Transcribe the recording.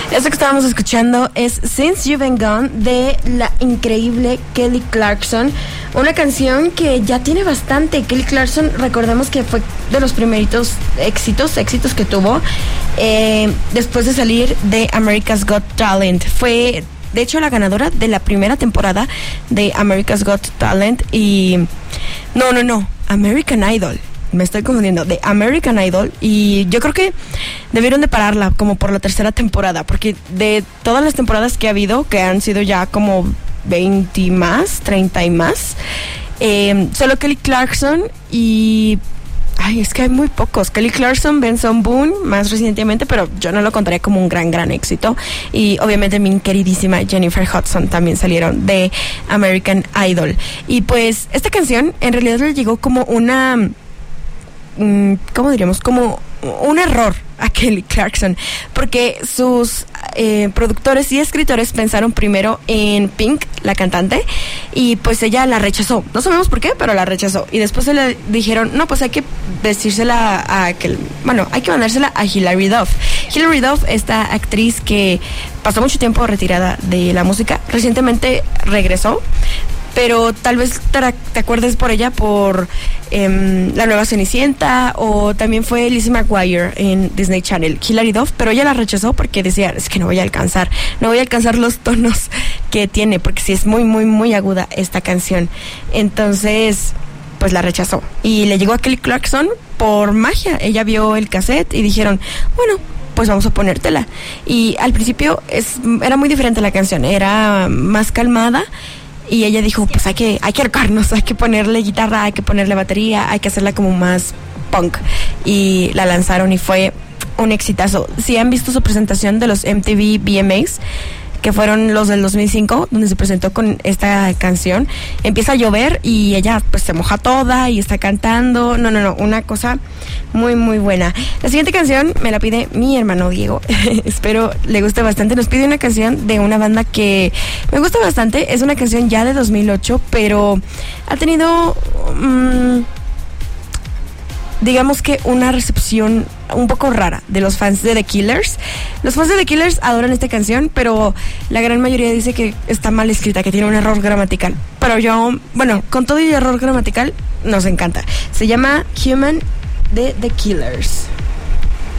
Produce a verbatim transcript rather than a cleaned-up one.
Eso que estábamos escuchando es Since You've Been Gone de la increíble Kelly Clarkson, una canción que ya tiene bastante. Kelly Clarkson, recordemos que fue de los primeritos éxitos, éxitos que tuvo eh, después de salir de America's Got Talent. Fue, de hecho, la ganadora de la primera temporada de America's Got Talent y... No, no, no, American Idol. Me estoy confundiendo, de American Idol, y yo creo que debieron de pararla como por la tercera temporada, porque de todas las temporadas que ha habido, que han sido ya como veinte más, treinta y más, eh, solo Kelly Clarkson y... Ay, es que hay muy pocos. Kelly Clarkson, Benson Boone, más recientemente, pero yo no lo contaría como un gran, gran éxito. Y obviamente mi queridísima Jennifer Hudson también salieron de American Idol. Y pues esta canción en realidad le llegó como una... ¿cómo diríamos? Como un error a Kelly Clarkson, porque sus eh, productores y escritores pensaron primero en Pink, la cantante, y pues ella la rechazó. No sabemos por qué, pero la rechazó. Y después se le dijeron, no, pues hay que decírsela a que, bueno, hay que mandársela a Hilary Duff. Hilary Duff, esta actriz que pasó mucho tiempo retirada de la música, recientemente regresó, pero tal vez te, te acuerdes por ella por eh, La Nueva Cenicienta, o también fue Lizzie McGuire en Disney Channel. Hilary Duff, pero ella la rechazó porque decía, es que no voy a alcanzar, no voy a alcanzar los tonos que tiene, porque sí es muy, muy, muy aguda esta canción. Entonces, pues la rechazó. Y le llegó a Kelly Clarkson por magia. Ella vio el cassette y dijeron, bueno, pues vamos a ponértela. Y al principio es, era muy diferente la canción, era más calmada. Y ella dijo, pues hay que, hay que arcarnos, hay que ponerle guitarra, hay que ponerle batería, hay que hacerla como más punk. Y la lanzaron y fue un exitazo. Si han visto su presentación de los M T V V M As, que fueron los del dos mil cinco, donde se presentó con esta canción, empieza a llover y ella pues se moja toda y está cantando. No, no, no, una cosa muy, muy buena. La siguiente canción me la pide mi hermano Diego. Espero le guste bastante. Nos pide una canción de una banda que me gusta bastante. Es una canción ya de dos mil ocho, pero ha tenido... Mmm, digamos que una recepción un poco rara de los fans de The Killers. Los fans de The Killers adoran esta canción, pero la gran mayoría dice que está mal escrita, que tiene un error gramatical. Pero yo, bueno, con todo y error gramatical, nos encanta. Se llama Human de The Killers.